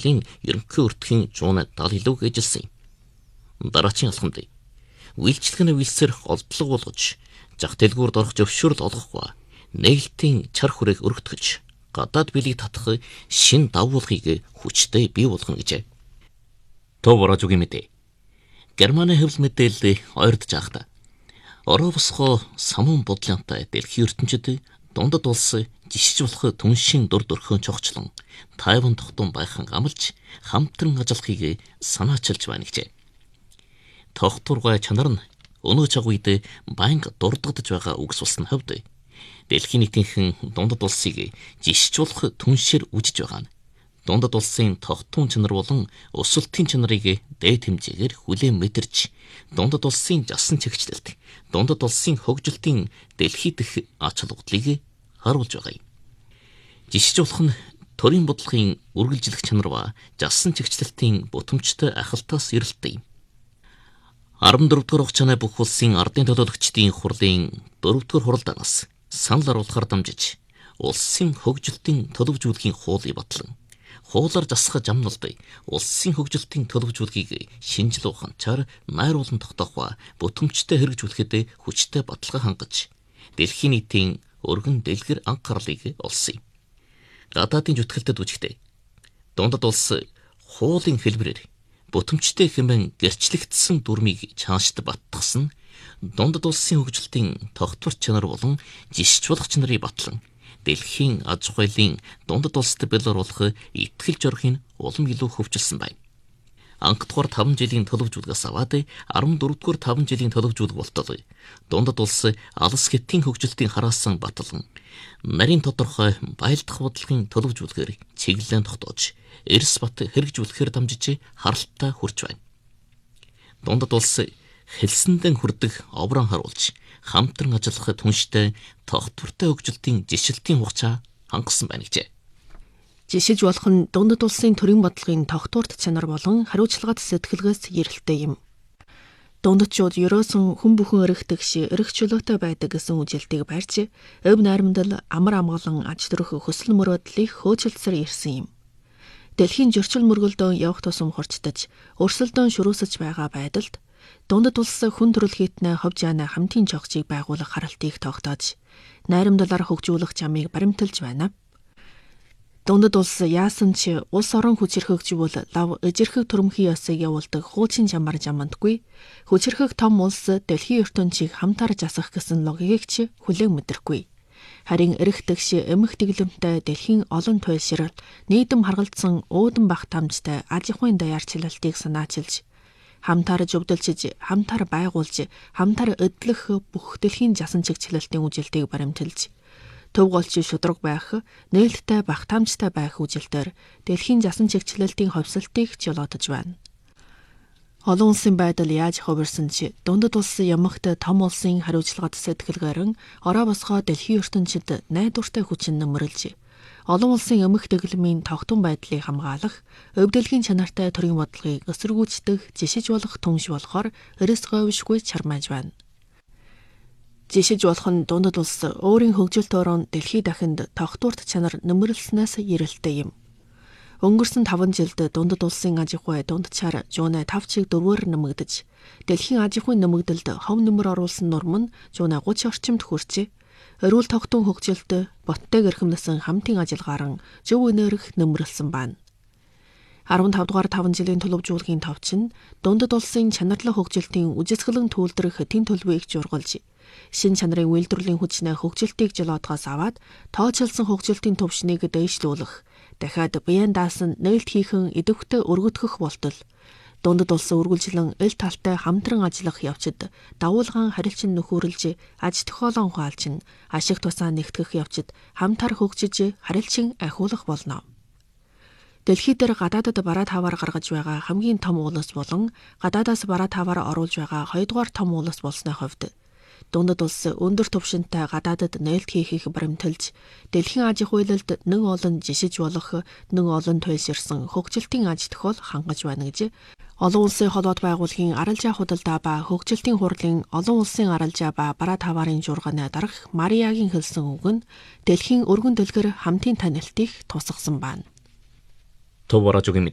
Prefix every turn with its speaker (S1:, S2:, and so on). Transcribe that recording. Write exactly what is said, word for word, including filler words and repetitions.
S1: Монголын ерөнхий өртгийн жуунаа дал илүү гэжэлсэн юм. Дараагийн алхамд үйлчлэгнээ үйлсээр олдлого болгож, зах дэлгүүрд орох зөвшөөрөл олгохгүй, нээлтийн чар хүрээг өргөтгөж, гадаад билийг татах шин давуулгыг хүчтэй бий болгоно гэжээ. Төв Борожуугийн мэдээ. Германы хэвлэл мэдээлэл ойрдож байхдаа ороо босгоо самуун бодлонтой дэлхийн ертөнцид дундад улс жишж болох түншин дур дөрхөн чогчлон Тайван тогтун байхан амлж хамтран ажиллахыг санаачилж байна гэжээ. Тогтургай чанар нь өнөө цаг үед байнга дурддагдж байгаа үгс болсон хувьд дэлхийн нийтийнхэн дундад улсыг жишж болох түншээр үжиж байгаа нь дундад улсын тогтун чанар болон өсөлтийн чанарыг дээд хэмжээгээр хүлээн мэдэрч дундад улсын жасан чигчлэлт дундад улсын хөгжилтийн дэлхий дэх ач холбогдлыг харуулж байгаа юм. Жишж болох нь төрийн бодлогын үргэлжлэх чанар ба жасан чигчлэлтийн бутамжтай ахалтаас эрэлттэй юм. арван дөрөвдүгээр хугацааны бүх улсын ардын төлөөлөгчдийн хурлын дөрөвдүгээр хуралдаанаас санал оруулахаар дамжиж улсын хөгжилтийн төлөвжүүлэхийн хуулийг батлан хуулаар засах замналбай улсын хөгжилтийн төлөвжүүлгийг шинжил ухаанчаар найруулан тогтоох ба бутамжтай хэрэгжүүлэхэд хүчтэй баталгаа хангаж дэлхийн нийтийн өргөн дэлгэр анхаарлыг олсон юм. Гадаадын зүтгэлтэд үжигтэй дундад улс хуулийн хэлбэрээр бутамжтай хэмээн гэрчлэгдсэн дүрмийг чаашд баттгсан дундад улсын хөгжилтийн тогтвор чанар болон жишж болох чанарыг батлан дэлхийн аж ахуйлын дундад улсад бэлоруулах итгэл зорилгыг улам илүү хөгжилсөн байна. Анх дугаар таван жилийн төлөвжүүлгээс аваад арван дөрөвдүгээр таван жилийн төлөвжүүлэг болтол дундад улс алс хэтийн хөгжилтийн хараасан батлан нарийн тодорхой баялдах бодлогын төлөвжүүлгээр чиглэлэн тогтоож эрс бат хэрэгжүүлэхээр дамжиж харалтаа хүрч байна. Дундад улс хэлсэндэн хүрдэг оврон харуулж хамтран ажиллах түнштэй тогтвортой хөгжилтийн жишилтийн хугацаа хангасан байна гэжээ.
S2: Жишиж болох нь дундад улсын төрийн бодлогын тогтворт чанар болон хариуцлагат сэтгэлгээс эрэлттэй юм. Дундадчууд ерөөсөн хүн бүхэн өргөдөгш өрх чөлөөтэй байдаг гэсэн үжилтийг барьж, өв найрамдал амар амгалан аж төрөх хөсөл мөрөөдлийг хөөцөлдсөр ирсэн юм. Дэлхийн зөрчил мөргөлдөөн явах тусам хурцдаж, өрсөлдөөн шөрөөсөж байгаа байдалд дундад улс хүн төрөлхийтнээ ховж яана хамтын чогцыг байгуулах харалтыг тогтоож, найрамдалаар хөгжүүлэх замыг баримталж байна. Дундад улс яасан ч улс орон хүчирхэгжүүл лав эжирхэг төрөмхий ёсыг явуулдаг хуучин чамаар жамандгүй, хүчирхэг том улс дэлхийн ертөнцийг хамтаар засах гэсэн логикийг ч хүлээн мэдэргүй. Харин эрэгтгш эмх дэглэмтэй дэлхийн олон туйлшрал нийтэм харгалзсан уудан бах тамжтай аж ахуйн даяарчлалтыг санаачилж, хамтаар зөвдөлчиж, хамтаар байгуулж, хамтаар эдлэх бүх дэлхийн жасан чигчлэлтийн үжилтийг баримталж, төв голч шудраг байх, нээлттэй бах тамжтай байх үжилтээр дэлхийн жасан чигчлэлтийн ховсолтыг жолоодож байна. Олон улсын байдал яаж хувирсан ч дундад улс ямагт том улсын хариуцлагад сэтгэлгээрэн ороо босгоо дэлхийн ертөнцид найдвартай хүчин нөмрөлж, олон улсын эмх дэглэмийн тогтун байдлыг хамгаалах, өвдөлгийн чанартай төрийн бодлогыг эсэргүүцдэг жишиж болох түнш болохоор эрэс говьшгүй чармааж байна. Жишиж болох нь дундад улс өөрийн хөгжил төрөнд дэлхий дахинд тогтворт чанар нөмрөлснөөс эрэлттэй юм. Өнгөрсөн таван жилд дундад улсын аж ахуй дундчаар жуунаа тав чиг дөрвөөр нэмэгдэж, дэлхийн аж ахуйн нэмэгдэлд хов нэмэр оруулсан нурам нь жуунаа гуч орчимд хүрчээ. Эрүүл тогтун хөгжилд боттой гэрхэмлсэн хамтын ажиллагаар нь зөв өнөөрөх нөмрөлсөн байна. арван тав дугаар таван жилийн төлөвжүүлгийн товч нь дундад улсын чанарлаг хөгжилтийн үжисгэлэн түүлдэрх тэн төлөвийг жургалж, шин чанарын үйлдвэрлэлийн хүчнээ хөгжилтийг жолоодгоос аваад тооцоолсон хөгжилтийн төвшнийг дээшлүүлэх, дахиад биеэн даасан нээлт хийхэн идэвхтэй өргөдгөх болтол дундад улс үргэлжлэн эл талтай хамтран ажиллах явцад давуулгаан харилцан нөхөрлөж, аж тохиолон ухаалж, ашиг тусаа нэгтгэх явцад хамтар хөгжиж харилцан ахиулах болно. Дэлхий дээр гадаадад бараа таваар гаргаж байгаа хамгийн том улс болон гадаадаас бараа таваар оруулж байгаа хоёрдугаар том улс болсны хувьд дундад улс өндөр түвшинтэй гадаадад нээлт хийхийг баримталж, дэлхийн аж ахуйлалд нэг олон жишиж болох, нэг олон туйлширсан хөгжилтийн аж тохиол хангаж байна гэж олон улсын холбоот байгууллагын аралжаа худалдаа ба хөгжилтийн хурлын олон улсын аралжаа ба бараа таваарын жургааны дарга Мариагийн хэлсэн үг нь дэлхийн өргөн дэлгэр хамтын танилтыг тусгасан байна.
S1: Төв Борожуугийн